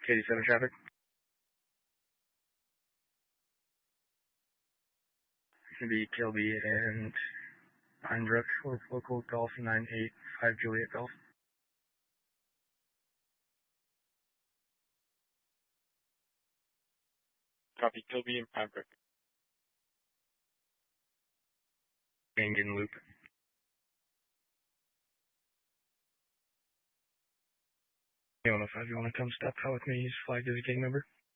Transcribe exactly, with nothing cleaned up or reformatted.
eighty-seven traffic. It's going to be Kilby and Pinebrook, local Golf nine eight five Juliet Golf. Copy, Kilby and Pinebrook. Gangan Loop. one oh five, you want to come step out with me? He's flagged as a gang member.